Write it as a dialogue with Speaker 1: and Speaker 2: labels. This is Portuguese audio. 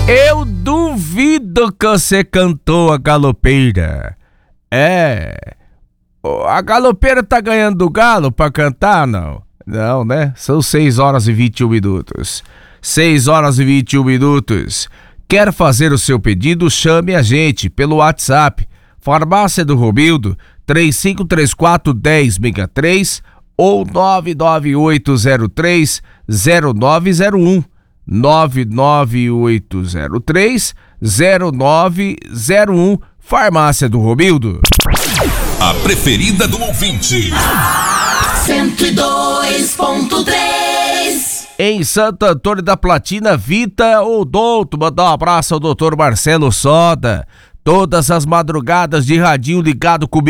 Speaker 1: Eu duvido que você cantou a galopeira. A galopeira tá ganhando do galo pra cantar, não? Não, né? São 6 horas e 21 minutos. 6 horas e 21 minutos. Quer fazer o seu pedido? Chame a gente pelo WhatsApp. Farmácia do Romildo, 3534-1063 ou 99803-0901. 99803-0901. Farmácia do Romildo.
Speaker 2: A preferida do ouvinte.
Speaker 3: 102.3.
Speaker 1: Em Santo Antônio da Platina, Vita Odonto. Mandar um abraço ao doutor Marcelo Soda. Todas as madrugadas de radinho ligado comigo.